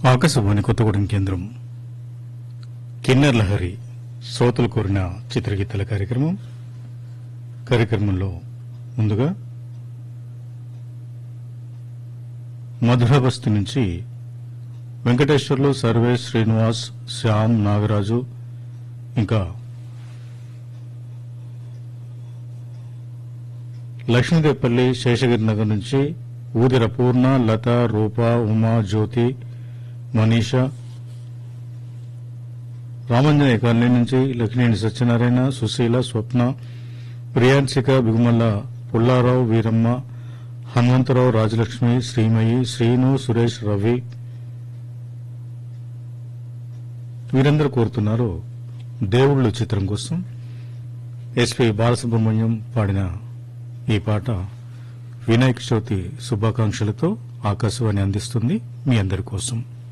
ఆకాశవాణి కొత్తగూడెం కేంద్రం కిన్నెర్ లహరి శ్రోతలు కోరిన చిత్రగీతాల కార్యక్రమంలో ముందుగా మధురాబస్తు నుంచి వెంకటేశ్వర్లు, సర్వేష్, శ్రీనివాస్, శ్యామ్, నాగరాజు ఇంకా లక్ష్మీదేవపల్లి, శేషగిరి నగర్ నుంచి ఊదిర పూర్ణ, లత, రూప, ఉమా, జ్యోతి, మనీషా, రామంజనేయ కాలనీ నుంచి లక్ష్మీని సత్యనారాయణ, సుశీల, స్వప్న, ప్రియాంశిక, బిగుమల్ల, పుల్లారావు, వీరమ్మ, హనుమంతరావు, రాజలక్ష్మి, శ్రీమయి, శ్రీను, సురేష్, రవి వీరందరూ కోరుతున్నారు దేవుళ్ళు చిత్రం కోసం ఎస్పీ బాలసుబ్రహ్మణ్యం పాడిన ఈ పాట వినాయక చవితి శుభాకాంక్షలతో ఆకాశవాణి అందిస్తుంది మీ అందరి కోసం.